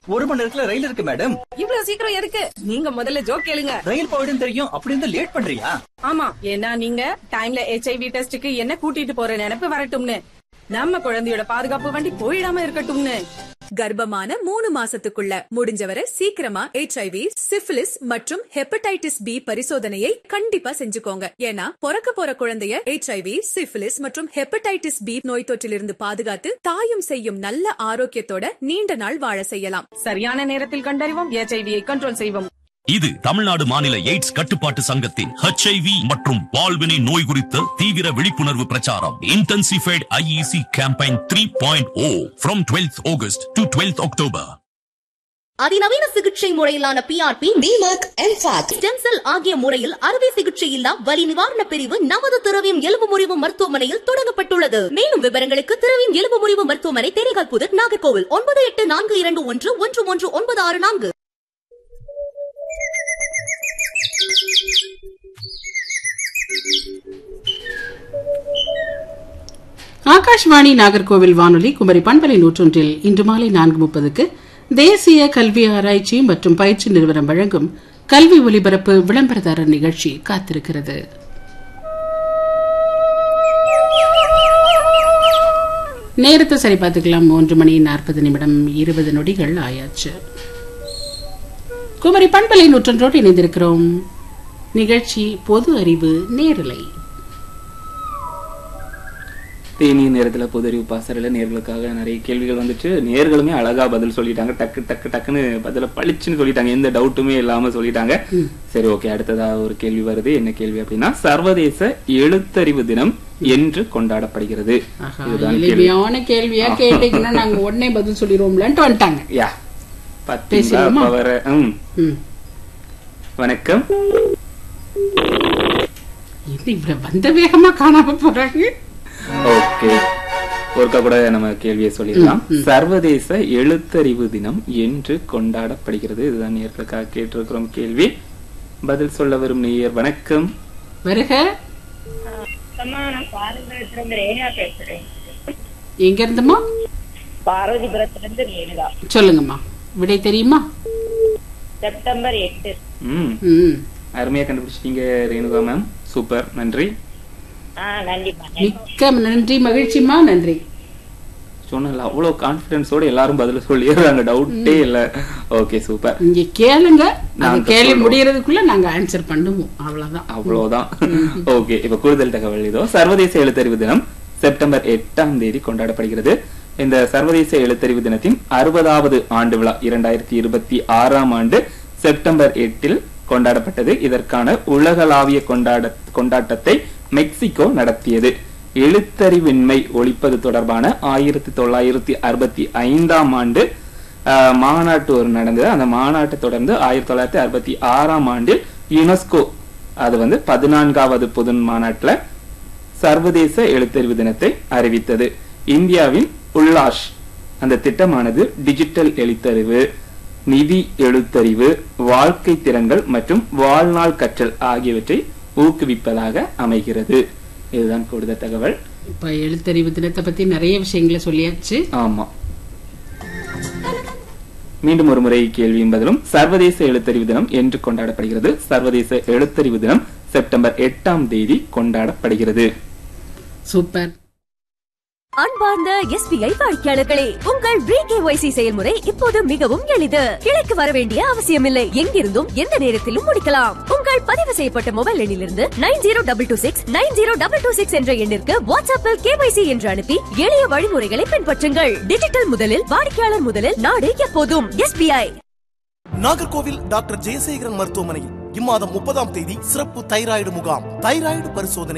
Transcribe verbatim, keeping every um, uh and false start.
ஒரு மணி நேரத்துல ரயில் இருக்கு மேடம். இவ்வளவு சீக்கிரம் எதுக்கு? நீங்க முதல்ல ஜோக் கேளுங்க. ரயில் போயிடும் தெரியும், அப்படி இருந்தா லேட் பண்றியா? ஆமா, ஏன்னா நீங்க டைம்ல ஹெச்ஐவி டெஸ்டுக்கு என்ன கூட்டிட்டு போற நினைப்பு வரட்டும்னு, நம்ம குழந்தையோட பாதுகாப்பு வண்டி போயிடாம இருக்கட்டும்னு. கர்ப்பமான மூணு மாசத்துக்குள்ள முடிஞ்சவரை சீக்கிரமா ஹெச்ஐவி, சிபிலிஸ் மற்றும் ஹெப்படைட்டிஸ் பி பரிசோதனையை கண்டிப்பா செஞ்சுக்கோங்க. ஏன்னா பிறக்க போற குழந்தைய ஹெச்ஐவி, சிபிலிஸ் மற்றும் ஹெப்படைட்டிஸ் பி நோய் தொற்றிலிருந்து பாதுகாத்து தாயும் செய்யும் நல்ல ஆரோக்கியத்தோட நீண்ட நாள் வாழ செய்யலாம். சரியான நேரத்தில் கண்டறிவோம், ஹெச்ஐவியை கண்ட்ரோல் செய்வோம். இது தமிழ்நாடு மாநில எய்ட்ஸ் கட்டுப்பாட்டு சங்கத்தின் ஹெச்ஐவி மற்றும் பால்வினை நோய் குறித்த தீவிர விழிப்புணர்வு பிரச்சாரம். Intensified IEC campaign three point O from twelfth August to twelfth October. அதிநவீன சிகிச்சை முறையிலான PRP, DMARC, mHawk, stem cell ஆகிய முறையில் அறுவை சிகிச்சை இல்லா வலி நிவாரண பிரிவு நமது திரவியம் எலும்பு முறிவு மருத்துவமனையில் தொடங்கப்பட்டுள்ளது. மேலும் விவரங்களுக்கு திரவியம் எலும்பு முறிவு மருத்துவமனை, தேனிகால் புதர், நாகர்கோவில். ஒன்பது எட்டு நான்கு இரண்டு ஒன்று ஒன்று ஒன்று ஒன்பது ஆறு நான்கு. ஆகாஷ்வாணி நாகர்கோவில் வானொலி குமரி பண்பலை நூற்றொன்றில் இன்று மாலை நான்கு முப்பதுக்கு தேசிய கல்வி ஆராய்ச்சி மற்றும் பயிற்சி நிறுவனம் வழங்கும் கல்வி ஒலிபரப்பு விளம்பரதாரர் நிகழ்ச்சி காத்திருக்கிறது. நேரத்தை சரி பார்த்துக்கலாம். மூன்று மணி நாற்பது நிமிடம் இருபது நொடிகள் ஆயாச்சு. குமரி பண்பலை நூற்றொன்றோடு இணைந்திருக்கிறோம். நிகழ்ச்சி பொது அறிவு நேரலை. தேனி நேரத்துல பொது அறிவு பாசறையில நேர்களுக்காக நிறைய கேள்விகள் வந்துட்டு நேர்களுமே அழகா பதில் சொல்லிட்டாங்க. டக்கு டக்கு டக்குன்னு பதில பளிச்சுன்னு சொல்லிட்டாங்க, எந்த டவுட்டுமே இல்லாம சொல்லிட்டாங்க. சரி, ஓகே, அடுத்ததா ஒரு கேள்வி வருது. என்ன கேள்வி அப்படின்னா, சர்வதேச எழுத்தறிவு தினம் என்று கொண்டாடப்படுகிறது. எளிமையான கேள்வியா கேட்டீங்கன்னா நாங்க உடனே பதில் சொல்லிடுவோம்லன்ட்டு வந்துட்டாங்க. யா பத்தீங்களா வர. வணக்கம். இது இவ்வளவு வந்த வேகமா காணாம போறாங்க. ஓகே, ஒருக்கா கூட நம்ம கேள்வியை சொல்லிடலாம். சர்வதேச எழுத்தறிவு தினம் என்று கொண்டாடப்படுகிறது. இதுதான் நேர்களுக்காக கேட்டிருக்கிறோம் கேள்வி. பதில் சொல்ல வரும் நேயர் வணக்கம். வருக. எங்க இருந்துமா? பார்வதிபுரத்திலிருந்து ரேணுகா. சொல்லுங்கம்மா, விடை தெரியுமா? செப்டம்பர் எட்டு. ம், அருமையா கண்டுபிடிச்சிட்டீங்க ரேணுகா மேம், சூப்பர், நன்றி. மிக்க நன்றி, மகிழ்ச்சிமா, நன்றி. சொன்னல அவ்வளவு கான்பிடன்ஸோட எல்லாரும் பதில சொல்லிடுறாங்க, டவுட்டே இல்ல. Okay, super. இங்க கேளுங்க, நாங்க கேள்வி முடியறதுக்குள்ள நாங்க ஆன்சர் பண்ணுவோம், அவ்வளவுதான் அவ்வளவுதான். ஓகே, இப்ப கூடுதல் தகவல் இதோ. சர்வதேச எழுத்தறிவு தினம் செப்டம்பர் எட்டாம் தேதி கொண்டாடப்படுகிறது. இந்த சர்வதேச எழுத்தறிவு தினத்தின் அறுபதாவது ஆண்டு விழா இரண்டாயிரத்தி இருபத்தி ஆறாம் ஆண்டு செப்டம்பர் எட்டில் கொண்டாடப்பட்டது. இதற்கான உலகளாவிய கொண்டாட கொண்டாட்டத்தை மெக்சிகோ நடத்தியது. எழுத்தறிவின்மை ஒழிப்பது தொடர்பான ஆயிரத்தி தொள்ளாயிரத்தி அறுபத்தி ஐந்தாம் ஆண்டு மாநாட்டு ஒரு நடந்தது. அந்த மாநாட்டை தொடர்ந்து ஆயிரத்தி தொள்ளாயிரத்தி அறுபத்தி ஆறாம் ஆண்டில் யுனெஸ்கோ அது வந்து பதினான்காவது பொது மாநாட்டில் சர்வதேச எழுத்தறிவு தினத்தை அறிவித்தது. இந்தியாவின் உல்லாஷ் அந்த திட்டமானது டிஜிட்டல் எழுத்தறிவு, நிதி எழுத்தறிவு, வாழ்க்கை திறன்கள் மற்றும் வாழ்நாள் கற்றல் ஆகியவற்றை ஊக்குவிப்பதாக அமைகிறது. இதுதான் கூடுதல் தகவல். இப்ப எழுத்தறிவு தினத்தை பத்தி நிறைய விஷயங்களை சொல்லியாச்சு. ஆமா, மீண்டும் ஒரு முறை கேள்வியும் பதிலும். சர்வதேச எழுத்தறிவு தினம் என்று கொண்டாடப்படுகிறது. சர்வதேச எழுத்தறிவு தினம் செப்டம்பர் எட்டாம் தேதி கொண்டாடப்படுகிறது. சூப்பர். அன்பார்ந்த எஸ்பிஐ வாடிக்கையாளர்களே, உங்கள் ரீகேஒய்சி செயல்முறை இப்போது மிகவும் எளிது. கிளைக்கு வர வேண்டிய அவசியமில்லை. எங்கிருந்தும் எந்த நேரத்திலும் முடிக்கலாம். உங்கள் பதிவு செய்யப்பட்ட மொபைல் எண்ணிலிருந்து nine zero double two six nine zero double two six என்ற எண்ணிற்கு வாட்ஸ்அப்பில் கேஒய்சி என்று அனுப்பி எளிய வழிமுறைகளை பின்பற்றுங்கள். டிஜிட்டல் முதலில், வாடிக்கையாளர் முதலில், நாடு எப்போதும் எஸ்பிஐ. நாகர்கோவில் டாக்டர் ஜெயசேகரன் மருத்துவமனையில் இம்மாதம் முப்பதாம் தேதி சிறப்பு தைராய்டு முகாம். தைராய்டு பரிசோதனை